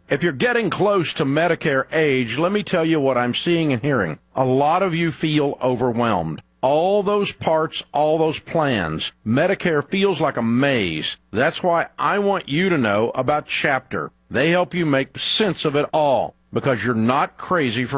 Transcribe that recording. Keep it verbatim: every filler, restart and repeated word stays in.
If you're getting close to Medicare age, let me tell you what I'm seeing and hearing. A lot of you feel overwhelmed. All those parts, all those plans, Medicare feels like a maze. That's why I want you to know about Chapter. They help you make sense of it all because you're not crazy for